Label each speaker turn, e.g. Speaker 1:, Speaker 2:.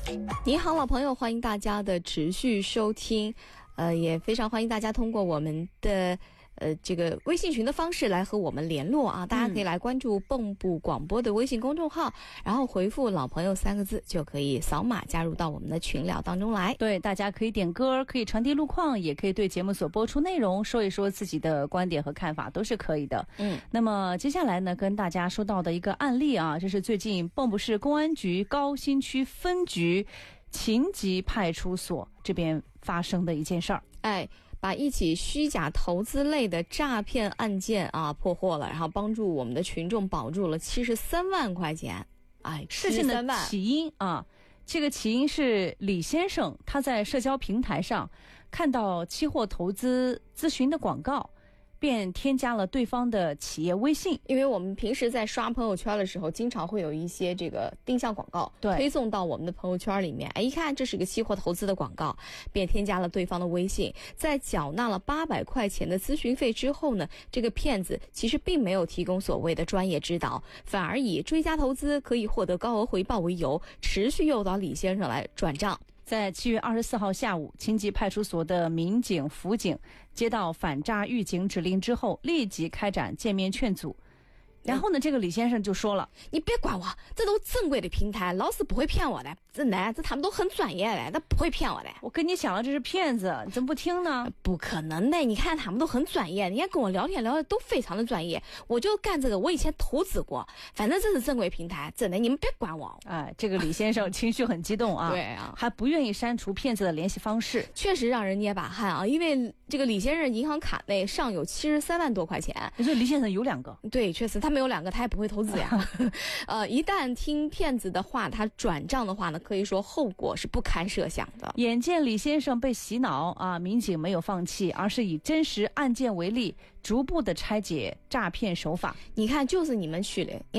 Speaker 1: 你好，老朋友，欢迎大家的持续收听，也非常欢迎大家通过我们的这个微信群的方式来和我们联络啊。大家可以来关注蚌埠广播的微信公众号，然后回复老朋友3个字就可以扫码加入到我们的群聊当中来。
Speaker 2: 对，大家可以点歌，可以传递路况，也可以对节目所播出内容说一说自己的观点和看法，都是可以的。那么接下来呢，跟大家说到的一个案例啊，这是最近蚌埠市公安局高新区分局秦集派出所这边发生的一件事儿。
Speaker 1: 把一起虚假投资类的诈骗案件啊破获了，然后帮助我们的群众保住了73万块钱。
Speaker 2: 事情的起因啊，这个起因是李先生他在社交平台上看到期货投资咨询的广告，便添加了对方的企业微信。
Speaker 1: 因为我们平时在刷朋友圈的时候，经常会有一些这个定向广告推送到我们的朋友圈里面，一看这是个期货投资的广告，便添加了对方的微信。在缴纳了800块钱的咨询费之后呢，这个骗子其实并没有提供所谓的专业指导，反而以追加投资可以获得高额回报为由，持续诱导李先生来转账。
Speaker 2: 在7月24号下午，秦集派出所的民警、辅警接到反诈预警指令之后，立即开展见面劝阻。然后呢，这个李先生就说了：“
Speaker 1: 你别管我，这都正规的平台，老师不会骗我的。这他们都很专业的，他不会骗我的。
Speaker 2: 我跟你讲了，这是骗子，你怎么不听呢？
Speaker 1: 不可能的，你看他们都很专业，人家跟我聊天聊的都非常的专业。我就干这个，我以前投资过，反正这是正规平台，真的，你们别管我。”
Speaker 2: 这个李先生情绪很激动啊，
Speaker 1: 对啊，
Speaker 2: 还不愿意删除骗子的联系方式，
Speaker 1: 确实让人捏把汗啊。因为这个李先生银行卡内尚有73万多块钱，
Speaker 2: 你说李先生有2个？
Speaker 1: 对，确实他没有2个，他也不会投资呀。一旦听骗子的话，他转账的话呢，可以说后果是不堪设想的。
Speaker 2: 眼见李先生被洗脑啊，民警没有放弃，而是以真实案件为例，逐步的拆解诈骗手法。
Speaker 1: 你看，就是你们去的。